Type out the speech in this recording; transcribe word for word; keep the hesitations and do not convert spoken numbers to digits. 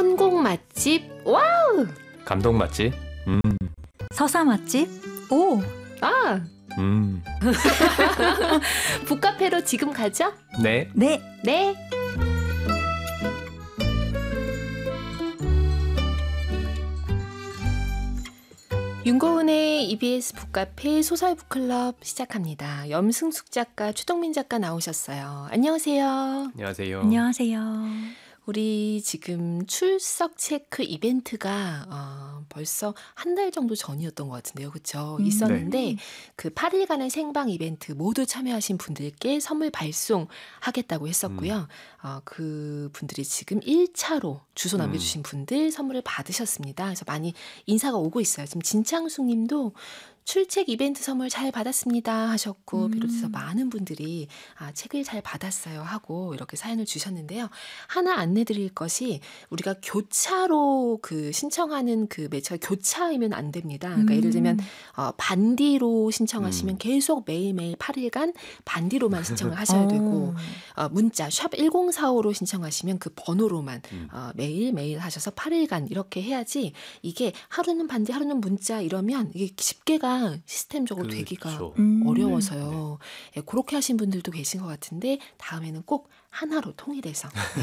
선곡 맛집. 와우. 감동 맛집. 음. 서사 맛집. 오. 아. 음. 북카페로 지금 가죠? 네. 네. 네. 윤고은의 이비에스 북카페 소설 북클럽 시작합니다. 염승숙 작가, 추동민 작가 나오셨어요. 안녕하세요. 안녕하세요. 안녕하세요. 우리 지금 출석 체크 이벤트가 어, 벌써 한 달 정도 전이었던 것 같은데요. 그렇죠? 음, 있었는데 네. 그 팔 일간의 생방 이벤트 모두 참여하신 분들께 선물 발송하겠다고 했었고요. 음. 어, 그 분들이 지금 일 차로 주소 남겨주신 음. 분들 선물을 받으셨습니다. 그래서 많이 인사가 오고 있어요. 지금 진창숙 님도 출첵 이벤트 선물 잘 받았습니다 하셨고, 음. 비롯해서 많은 분들이 아, 책을 잘 받았어요 하고 이렇게 사연을 주셨는데요. 하나 안내드릴 것이, 우리가 교차로 그 신청하는 그 매체가 교차이면 안 됩니다. 그러니까 음. 예를 들면 어, 반디로 신청하시면 음. 계속 매일매일 팔 일간 반디로만 신청을 하셔야 되고, 어, 문자 샵 일공사오로 신청하시면 그 번호로만 음. 어, 매일매일 하셔서 팔 일간 이렇게 해야지, 이게 하루는 반디 하루는 문자 이러면 이게 집계가 시스템적으로 그렇죠. 되기가 음. 어려워서요. 네. 예, 그렇게 하신 분들도 계신 것 같은데 다음에는 꼭 하나로 통일해서